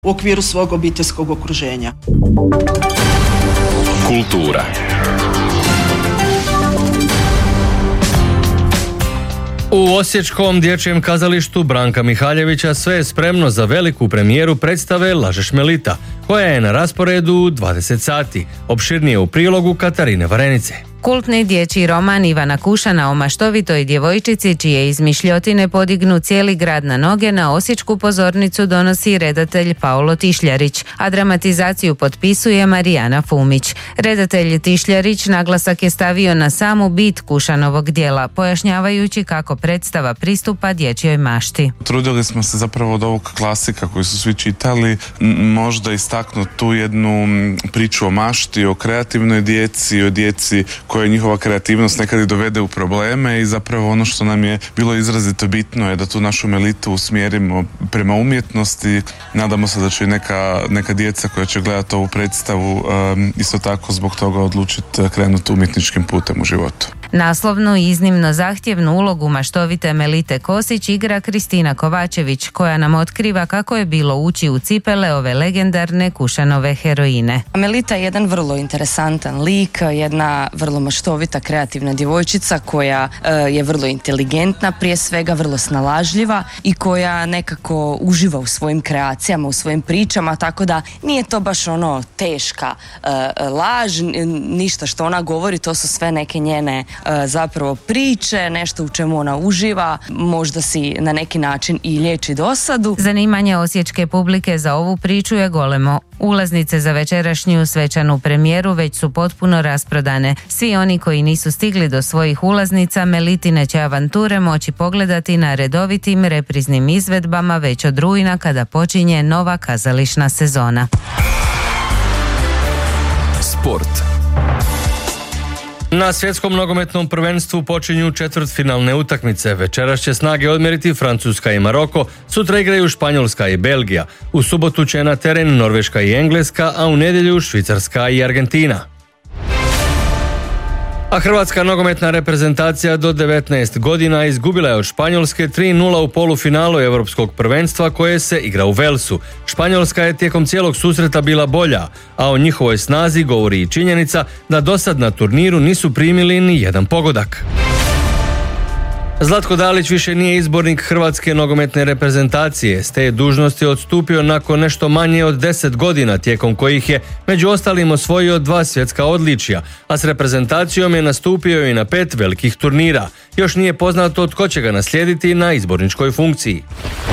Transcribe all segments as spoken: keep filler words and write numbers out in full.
u okviru svog obiteljskog okruženja. Kultura. U osječkom dječjem kazalištu Branka Mihaljevića sve je spremno za veliku premijeru predstave Lažeš me Lita, koja je na rasporedu u dvadeset sati. Opširnije u prilogu Katarine Varenice. Kultni dječji roman Ivana Kušana o maštovitoj djevojčici čije izmišljotine podignu cijeli grad na noge na osječku pozornicu donosi redatelj Paolo Tišljarić, a dramatizaciju potpisuje Marijana Fumić. Redatelj Tišljarić naglasak je stavio na samu bit Kušanovog djela, pojašnjavajući kako predstava pristupa dječjoj mašti. Trudili smo se zapravo od ovog klasika koji su svi čitali, možda istaknuti tu jednu priču o mašti, o kreativnoj djeci, o djeci koja njihova kreativnost nekad i dovede u probleme i zapravo ono što nam je bilo izrazito bitno je da tu našu Melitu usmjerimo prema umjetnosti. Nadamo se da će i neka, neka djeca koja će gledati ovu predstavu um, isto tako zbog toga odlučiti krenuti umjetničkim putem u životu. Naslovnu i iznimno zahtjevnu ulogu maštovite Melite Kosić igra Kristina Kovačević, koja nam otkriva kako je bilo ući u cipele ove legendarne Kušanove heroine. Melita je jedan vrlo interesantan lik, jedna vrlo maštovita kreativna djevojčica koja e, je vrlo inteligentna, prije svega vrlo snalažljiva i koja nekako uživa u svojim kreacijama, u svojim pričama, tako da nije to baš ono teška e, laž, ništa što ona govori, to su sve neke njene zapravo priče, nešto u čemu ona uživa, možda si na neki način i liječi dosadu. Zanimanje osječke publike za ovu priču je golemo. Ulaznice za večerašnju svečanu premijeru već su potpuno rasprodane. Svi oni koji nisu stigli do svojih ulaznica Melitine će avanture moći pogledati na redovitim repriznim izvedbama već od rujna kada počinje nova kazališna sezona. Sport. Na svjetskom nogometnom prvenstvu počinju četvrtfinalne utakmice. Večeras će snage odmjeriti Francuska i Maroko, sutra igraju Španjolska i Belgija. U subotu će na teren Norveška i Engleska, a u nedjelju Švicarska i Argentina. A hrvatska nogometna reprezentacija do devetnaest godina izgubila je od Španjolske tri nula u polufinalu Europskog prvenstva koje se igra u Velsu. Španjolska je tijekom cijelog susreta bila bolja, a o njihovoj snazi govori i činjenica da dosad na turniru nisu primili ni jedan pogodak. Zlatko Dalić više nije izbornik hrvatske nogometne reprezentacije. S te dužnosti odstupio nakon nešto manje od deset godina, tijekom kojih je među ostalim osvojio dva svjetska odličja, a s reprezentacijom je nastupio i na pet velikih turnira. Još nije poznato tko će ga naslijediti na izborničkoj funkciji.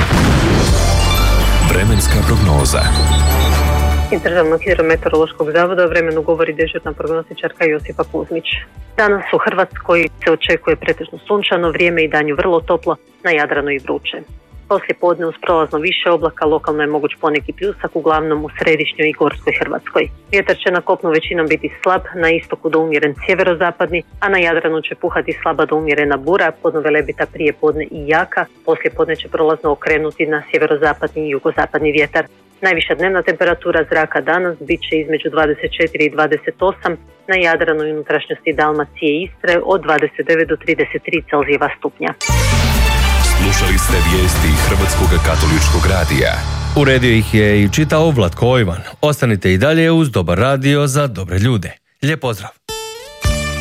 Vremenska prognoza. Iz Državnog hidrometeorološkog zavoda o vremenu govori dežurna prognostičarka Josipa Kuzmić. Danas u Hrvatskoj se očekuje pretežno sunčano vrijeme i danju vrlo toplo, na Jadranu i vruće. Poslije podne uz prolazno više oblaka lokalno je moguć poneki pljusak, uglavnom u središnjoj i gorskoj Hrvatskoj. Vjetar će na kopnu većinom biti slab, na istoku do umjeren sjeverozapadni, a na Jadranu će puhati slaba do umjerena bura, podno velebita prije podne i jaka, poslije podne će prolazno okrenuti na sjeverozapadni i jugozapadni vjetar. Najviša dnevna temperatura zraka danas bit će između dvadeset četiri i dvadeset osam, na Jadranu i unutrašnjosti Dalmacije i Istre od dvadeset devet do trideset tri Celzijeva stupnja. Slušali ste vijesti Hrvatskog katoličkog radija. Uredio ih je i čitao Vlatko Ojvan. Ostanite i dalje uz Dobar radio za dobre ljude. Lijep pozdrav!